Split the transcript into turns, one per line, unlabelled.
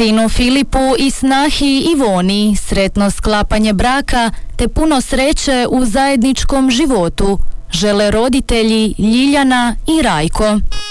Sinu Filipu i snahi Ivoni sretno sklapanje braka te puno sreće u zajedničkom životu žele roditelji Ljiljana i Rajko.